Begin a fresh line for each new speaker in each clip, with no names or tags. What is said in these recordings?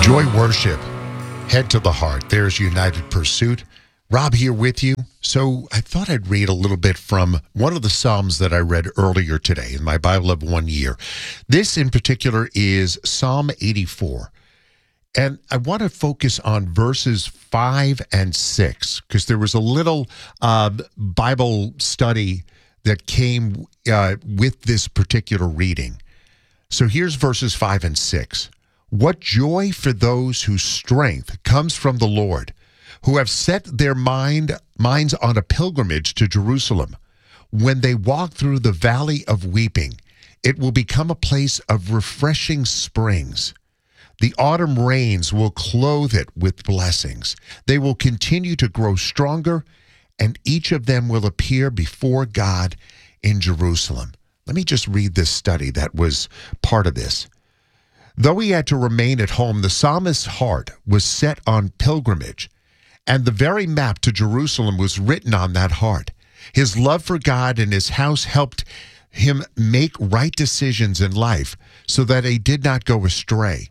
Joy worship. Head to the heart. There's United Pursuit. Rob here with you. So I thought I'd read a little bit from one of the Psalms that I read earlier today in my Bible of 1 year. This in particular is Psalm 84. And I want to focus on verses 5 and 6 because there was a little Bible study that came with this particular reading. So here's verses 5 and 6. What joy for those whose strength comes from the Lord, who have set their minds on a pilgrimage to Jerusalem. When they walk through the valley of weeping, it will become a place of refreshing springs. The autumn rains will clothe it with blessings. They will continue to grow stronger, and each of them will appear before God in Jerusalem. Let me just read this study that was part of this. Though he had to remain at home, the psalmist's heart was set on pilgrimage, and the very map to Jerusalem was written on that heart. His love for God and his house helped him make right decisions in life so that he did not go astray.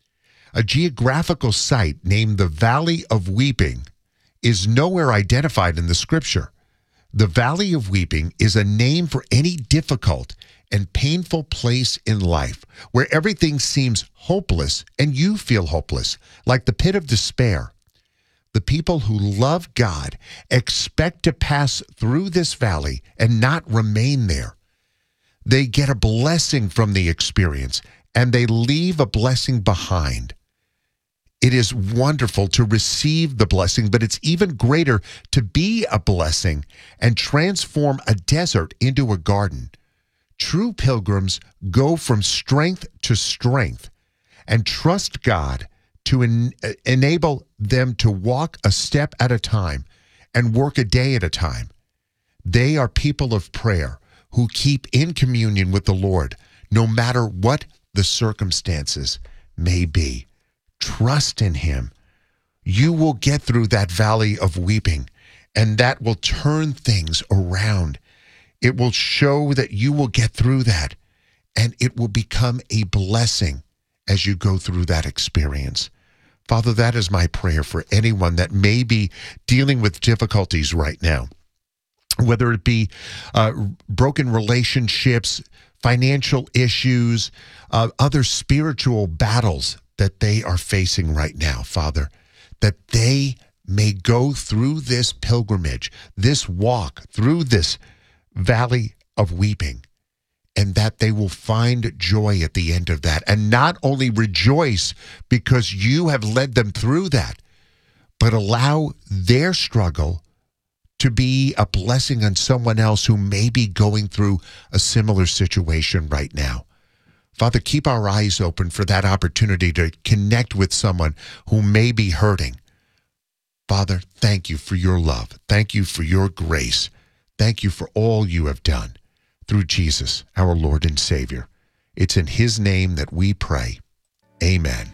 A geographical site named the Valley of Weeping is nowhere identified in the scripture. The Valley of Weeping is a name for any difficult and painful place in life where everything seems hopeless and you feel hopeless, like the pit of despair. The people who love God expect to pass through this valley and not remain there. They get a blessing from the experience and they leave a blessing behind. It is wonderful to receive the blessing, but it's even greater to be a blessing and transform a desert into a garden. True pilgrims go from strength to strength and trust God to enable them to walk a step at a time and work a day at a time. They are people of prayer who keep in communion with the Lord, no matter what the circumstances may be. Trust in him. You will get through that valley of weeping, and that will turn things around. It will show that you will get through that, and it will become a blessing as you go through that experience. Father, that is my prayer for anyone that may be dealing with difficulties right now, whether it be broken relationships, financial issues, other spiritual battles that they are facing right now, Father, that they may go through this pilgrimage, this walk through this valley of weeping, and that they will find joy at the end of that, and not only rejoice because you have led them through that, but allow their struggle to be a blessing on someone else who may be going through a similar situation right now. Father, keep our eyes open for that opportunity to connect with someone who may be hurting. Father, thank you for your love. Thank you for your grace. Thank you for all you have done through Jesus, our Lord and Savior. It's in his name that we pray. Amen.